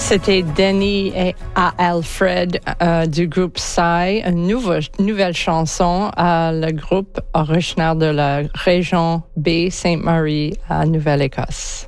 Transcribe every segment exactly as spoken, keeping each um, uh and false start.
C'était Danny et Alfred euh, du groupe Psy, une nouvelle, nouvelle chanson à le groupe originaire de la région Baie Sainte-Marie à Nouvelle-Écosse.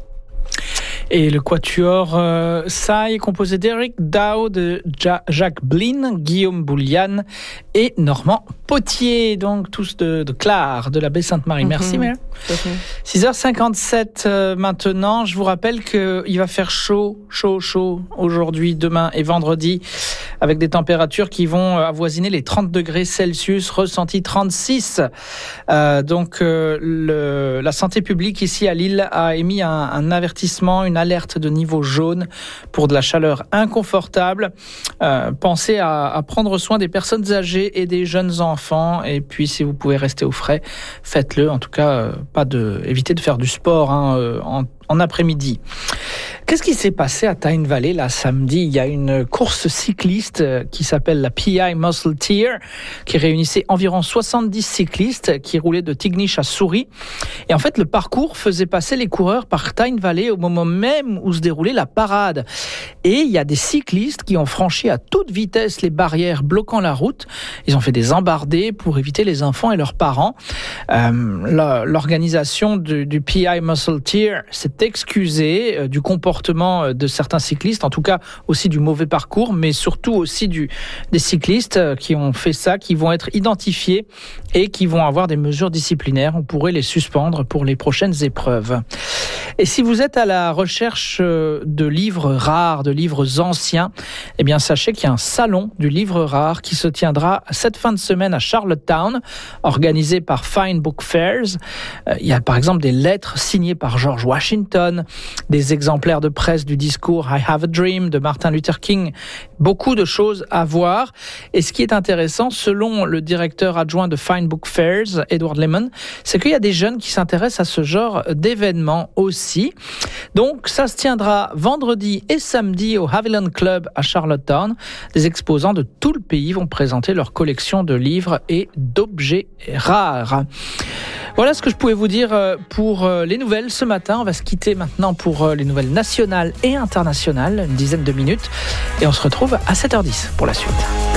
Et le quatuor euh, Psy est composé d'Eric Dow, de ja- Jacques Blin, Guillaume Boulian et Normand Potier, donc tous de, de Clare, de la Baie Sainte-Marie. Mm-hmm. Merci, Mère. Mm-hmm. six heures cinquante-sept euh, maintenant. Je vous rappelle qu'il va faire chaud, chaud, chaud aujourd'hui, demain et vendredi, avec des températures qui vont avoisiner les trente degrés Celsius, ressenti trente-six. Euh, donc, euh, le, la santé publique ici à Lille a émis un, un avertissement, une alerte de niveau jaune pour de la chaleur inconfortable. Euh, pensez à, à prendre soin des personnes âgées et des jeunes enfants. Et puis, si vous pouvez rester au frais, faites-le. En tout cas, euh, pas de, évitez de faire du sport hein, euh, en en après-midi. Qu'est-ce qui s'est passé à Tyne Valley là samedi? Il y a une course cycliste qui s'appelle la P I Muscle Tear qui réunissait environ soixante-dix cyclistes qui roulaient de Tignish à Souris. Et en fait, le parcours faisait passer les coureurs par Tyne Valley au moment même où se déroulait la parade. Et il y a des cyclistes qui ont franchi à toute vitesse les barrières bloquant la route. Ils ont fait des embardées pour éviter les enfants et leurs parents. Euh, l'organisation du, du P I Muscle Tear s'est excusée euh, du comportement de certains cyclistes, en tout cas aussi du mauvais parcours, mais surtout aussi du, des cyclistes euh, qui ont fait ça, qui vont être identifiés et qui vont avoir des mesures disciplinaires. On pourrait les suspendre pour les prochaines épreuves. Et si vous êtes à la recherche de livres rares, de livres anciens, eh bien sachez qu'il y a un salon du livre rare qui se tiendra cette fin de semaine à Charlottetown, organisé par Fine Book Fairs. Il y a par exemple des lettres signées par George Washington, des exemplaires de presse du discours I Have a Dream de Martin Luther King, beaucoup de choses à voir. Et ce qui est intéressant, selon le directeur adjoint de Fine Book Fairs, Edward Lemon, c'est qu'il y a des jeunes qui s'intéressent à ce genre d'événements aussi. Donc, ça se tiendra vendredi et samedi au Haviland Club à Charlottetown. Des exposants de tout le pays vont présenter leur collection de livres et d'objets rares. Voilà ce que je pouvais vous dire pour les nouvelles ce matin. On va se quitter maintenant pour les nouvelles nationales et internationales, une dizaine de minutes. Et on se retrouve à sept heures dix pour la suite.